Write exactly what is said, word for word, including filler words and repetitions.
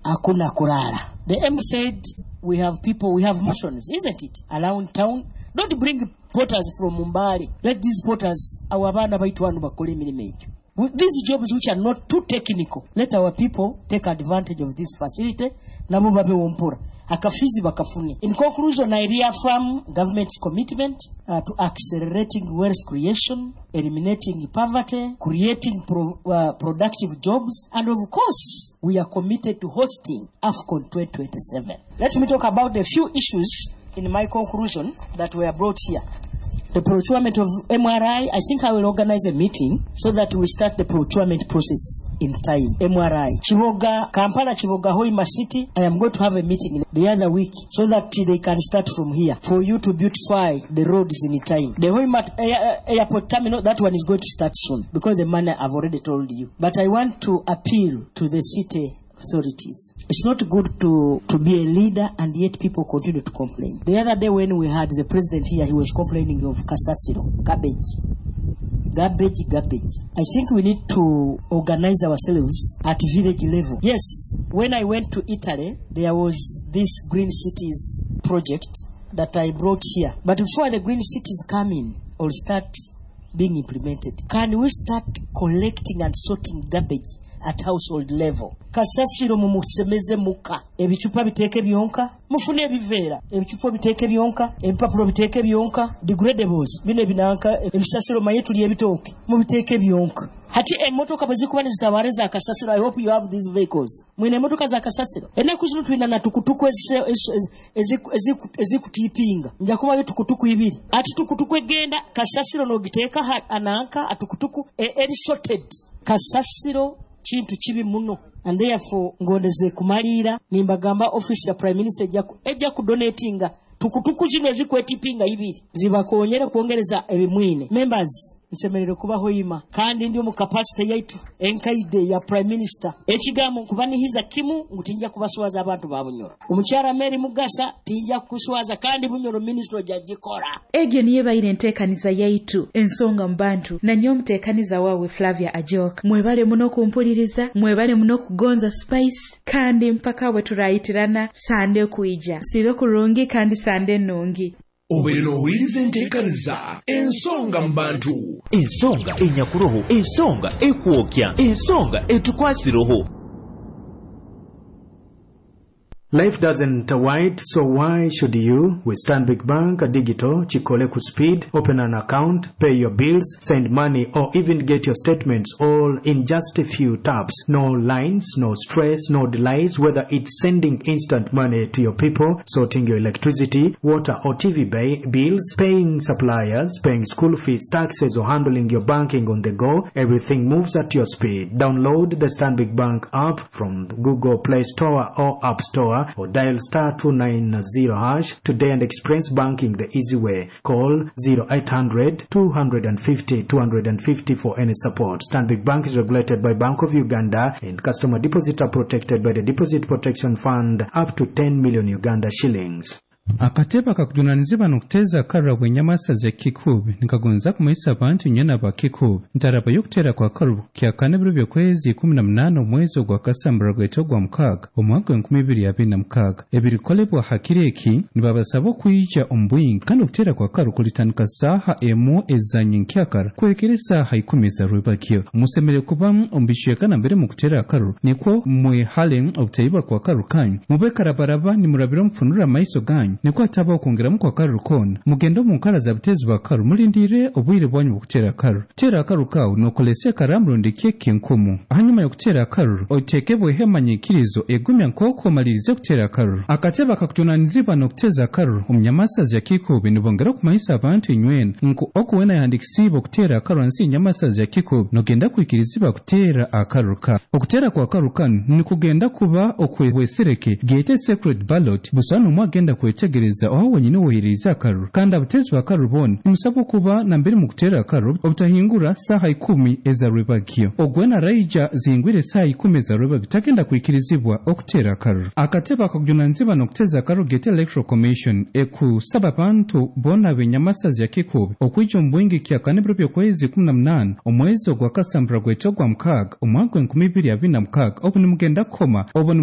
hakuna kulala. The M said we have people, we have missions, isn't it, around town. Don't bring porters from Mumbali. Let these porters, our bana baitwanu bakole emirimu egyo. These jobs which are not too technical, let our people take advantage of this facility. Nabo babe wompura akafizi bakafune. In conclusion, I reaffirm government's commitment uh, to accelerating wealth creation, eliminating poverty, creating pro, uh, productive jobs, and of course, we are committed to hosting AFCON twenty twenty-seven. Let me talk about a few issues in my conclusion that were brought here. The procurement of M R I, I think I will organize a meeting so that we start the procurement process in time. M R I. Chiboga, Kampala, Chiboga, Hoima City, I am going to have a meeting the other week so that they can start from here for you to beautify the roads in time. The Hoima air, airport terminal, that one is going to start soon because the money I've already told you. But I want to appeal to the city authorities. It's not good to, to be a leader and yet people continue to complain. The other day when we had the president here, he was complaining of Kasasiro, garbage. Garbage, garbage. I think we need to organize ourselves at village level. Yes, when I went to Italy, there was this Green Cities project that I brought here. But before the Green Cities come in or start being implemented, can we start collecting and sorting garbage at household level? Kasasiro mumusemeze muka ebichupa biteke byonka mufune ebivera ebichupa biteke byonka ebipapulo biteke byonka degradables bine binanka ebisasiro mayetu lyebitoke mu biteke byonka hati emotoka bazikubane zitabareza akasasiro. I hope you have these vehicles mwine emotoka za kasasiro ene kuzino twina na tukutuku ezikutipinga nja kuba tukutuku ibiri ati tukutuku egenda kasasiro no giteka ananka atukutuku eri sorted. Kasasiro chintu chibi muno, and therefore ngondeze kumalira nimbagamba office ya prime minister ejja ejja ku donatinga tukutuku zino ezikwetipinga ibiri zibakonyere kuongereza ebimwine. Members, nsemerero kuba hoima kandi ndi mu capacity yaitu enkaide ya prime minister ekigambo kubanihiza kimu ngutinja kubaswaza abantu ba Bunyoro. Omukyara Mary Mugasa tinja kuswaza kandi Bunyoro minister jagikora. Egyo niye bayire ntekaniza yaitu ensonga mbantu na nyo mtekaniza wawe Flavia Ajok. Mwebale muno kumpuliriza, mwebale muno kugonza spice kandi mpaka we turayitirana sande kuija. Sibe kurungi kandi sande nungi. Obero wirize ntekaniza ensonga mbantu, ensonga enyakuroho, ensonga ekwokya, ensonga etukwasiroho. Life doesn't wait, so why should you? With Stanbic Bank Digital, Chikole ku speed, open an account, pay your bills, send money, or even get your statements all in just a few taps. No lines, no stress, no delays, whether it's sending instant money to your people, sorting your electricity, water or T V bay, bills, paying suppliers, paying school fees, taxes, or handling your banking on the go. Everything moves at your speed. Download the Stanbic Bank app from Google Play Store or App Store, or dial star two nine zero hash today and experience banking the easy way. Call zero eight hundred two fifty two fifty for any support. Stanbic Bank is regulated by Bank of Uganda, and customer deposits are protected by the Deposit Protection Fund up to ten million Uganda shillings. Akateba kakujunanizibwa nokuteza karra bwenyamasa ze kikubi nikagonza kumaisa abantu nyena ba kikubi ntaraba yokutera kwa karu kya kane biro kwezi kumi na munane omwezi gwa Kasambura gwetogwa mukaga omwaka wa nkumi ibiri abiri na mukaga ebirikolebwa hakireki nibabasaba kuyija ombuyingi kandi okutera kwa karu kulitandika saha emu ezanye nkyakara kwekere saha ikumi za rwebakyo musemere kuba ombishiye kana mbere mu kutera karu niko mwe halen obutayiba kwa karu kanyu mube karabaraba ni murabiro mfunura maiso ganyu niko ataba okongeramu kwa karu kona mugendo mu nkara za bitezi ba karu mulindire obwire bwanyu bukutera karu tera karu kawu nokolese karambulo ndike kinkumu hanyuma yo kutera karu otekebwe hemanyikirizo egumya nkoko malirize kutera karu akateba kakutunanizibwa nokuteza karu omnyamasa za kikubi nibongera kumaisa abantu inywena nko okuwena yandikisibo kutera karu ansi nyamasa za kikubi nogenda kuikirizibwa kutera akaru ka okutera kwa karu kanu nikugenda kuba okwehwesereke gete secret ballot busanu mwagenda kwete gereza aho wonyine wohereza karu kandi abatezi ba karu bon imusabo kuba na mbere mu kutera karu obutahingura saha ikumi eza rwebagyo ogwena raija zingwire saha ikumi eza rwebagyo takenda kuikirizibwa okutera karu akateba kakujunanziba nokuteza karu gete electoral commission eku saba bantu bona benyamasa za kikubi okwijo mbwingi kya kane biro kwezi kumi na munane omwezi gwa Kasambura gwetogwa mukaga omwaka wa nkumi ibiri abiri na mukaga obuni mugenda koma obuni